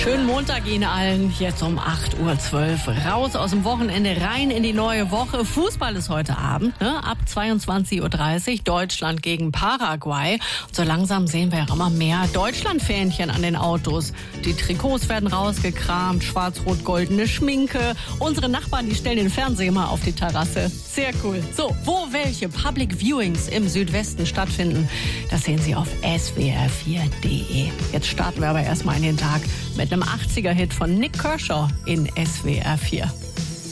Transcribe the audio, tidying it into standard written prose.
Schönen Montag Ihnen allen, jetzt um 8.12 Uhr. Raus aus dem Wochenende, rein in die neue Woche. Fußball ist heute Abend, ab 22.30 Uhr. Deutschland gegen Paraguay. Und so langsam sehen wir auch immer mehr Deutschland-Fähnchen an den Autos. Die Trikots werden rausgekramt, schwarz-rot-goldene Schminke. Unsere Nachbarn, die stellen den Fernseher mal auf die Terrasse. Sehr cool. So, wo welche Public Viewings im Südwesten stattfinden, das sehen Sie auf swr4.de. Jetzt starten wir aber erstmal in den Tag mit einem 80er-Hit von Nik Kershaw in SWR 4.